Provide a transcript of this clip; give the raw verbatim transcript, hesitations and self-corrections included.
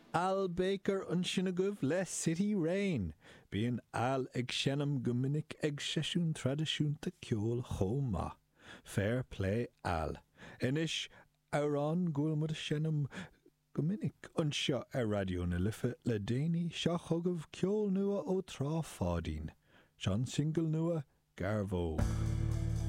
Al Baker an sinna gubh le City Rain. Bíon al ag senam gomininic ag seisiún tradiisiúnta ceol chomá. Fair play al. Inis árán gúil mud senam gomininic an seo ar radio na lifa le déine seo chugah ceol nua ó trá fádín. Sean single nua Garvo.